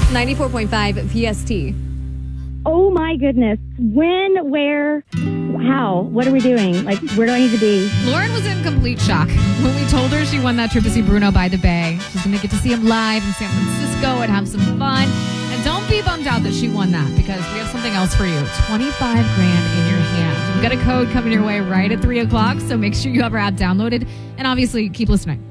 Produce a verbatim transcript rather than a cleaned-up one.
ninety-four point five P S T. Oh my goodness. When, where, how? What are we doing? Like, where do I need to be? Lauren was in complete shock when we told her she won that trip to see Bruno by the Bay. She's going to get to see him live in San Francisco and have some fun. And don't be bummed out that she won that, because we have something else for you. twenty-five grand in your hand. We've got a code coming your way right at three o'clock, so make sure you have our app downloaded. And obviously, keep listening.